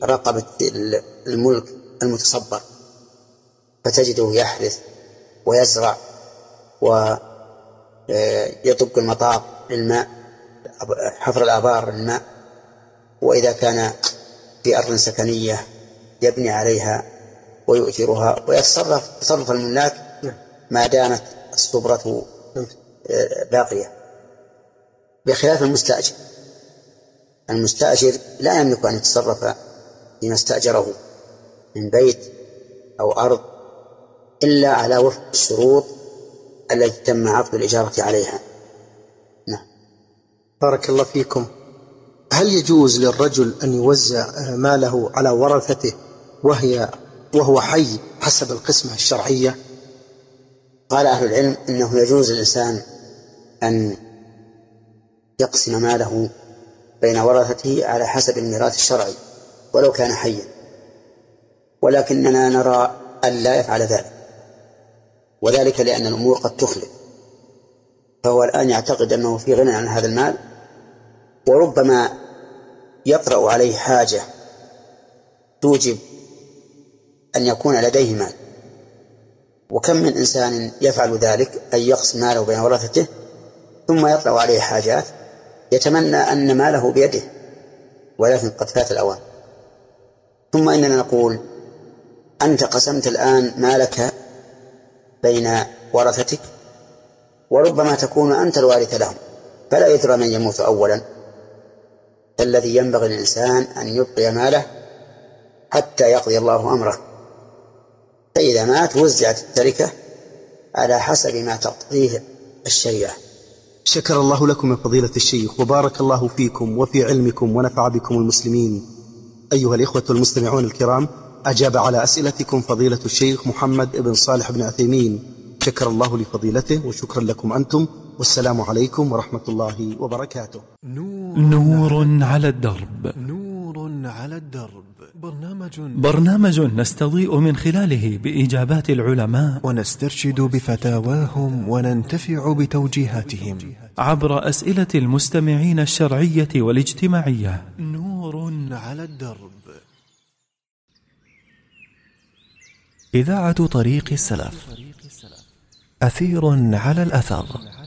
رقبة الملك المتصبر، فتجده يحرث ويزرع ويطب المطار للماء، حفر الآبار للماء، وإذا كان في أرض سكنية يبني عليها ويؤجرها ويتصرف تصرف الملاك ما دامت الصبرة باقية، بخلاف المستأجر. المستأجر لا يملك أن يتصرف فيما استأجره من بيت أو أرض إلا على وفق الشروط التي تم عقد الإجارة عليها. نعم. بارك الله فيكم. هل يجوز للرجل أن يوزع ماله على ورثته وهو حي حسب القسمة الشرعية؟ قال أهل العلم إنه يجوز للإنسان أن يقسم ماله بين ورثته على حسب الميراث الشرعي ولو كان حيا، ولكننا نرى أن لا يفعل ذلك، وذلك لأن الأمور قد تخلف، فهو الآن يعتقد أنه في غنى عن هذا المال، وربما يطرأ عليه حاجة توجب أن يكون لديه مال. وكم من إنسان يفعل ذلك، أن يقسم ماله بين ورثته ثم يطرأ عليه حاجات يتمنى أن ماله بيده ولكن قد فات الأوان. ثم إننا نقول أنت قسمت الآن مالك بين ورثتك، وربما تكون أنت الوارث لهم، فلا يدرى من يموت أولا. الذي ينبغي للإنسان أن يبقي ماله حتى يقضي الله أمره، فإذا مات وزعت التركة على حسب ما تقضيه الشريعة. شكر الله لكم يا فضيلة الشيخ، وبارك الله فيكم وفي علمكم ونفع بكم المسلمين. أيها الإخوة المستمعون الكرام، أجاب على أسئلتكم فضيلة الشيخ محمد بن صالح بن عثيمين، شكر الله لفضيلته وشكرا لكم أنتم، والسلام عليكم ورحمة الله وبركاته. نور على الدرب. برنامج نستضيء من خلاله بإجابات العلماء ونسترشد بفتاواهم وننتفع بتوجيهاتهم عبر أسئلة المستمعين الشرعية والاجتماعية. نور على الدرب. إذاعة طريق السلف، أثير على الأثر.